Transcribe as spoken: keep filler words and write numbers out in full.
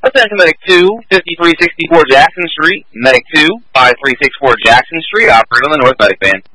Attention Medic two, fifty-three sixty-four Jackson Street. Medic two, five three six four Jackson Street, operating on the North Medic Band.